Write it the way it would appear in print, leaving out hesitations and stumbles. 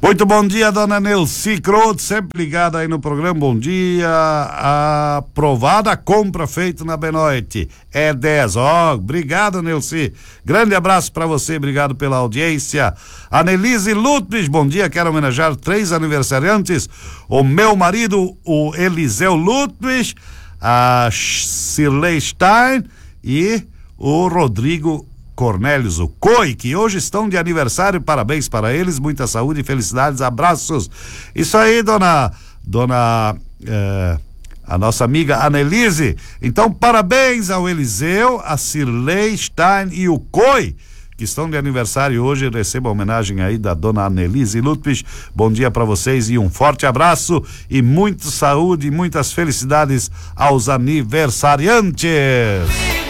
Muito bom dia, dona Nelci Croto, sempre ligada aí no programa. Bom dia. Aprovada a compra feita na Benoite. É 10. Obrigado, Nelci. Grande abraço para você, obrigado pela audiência. Anelise Ludwig, bom dia. Quero homenagear 3 aniversariantes: o meu marido, o Eliseu Ludwig, a Cirlei Stein e o Rodrigo Cornélios, o COI, que hoje estão de aniversário. Parabéns para eles, muita saúde e felicidades, abraços. Isso aí, a nossa amiga Anelise. Então, parabéns ao Eliseu, a Cirlei Stein e o COI, que estão de aniversário hoje. Receba a homenagem aí da dona Anelise Ludwig. Bom dia para vocês e um forte abraço e muita saúde e muitas felicidades aos aniversariantes.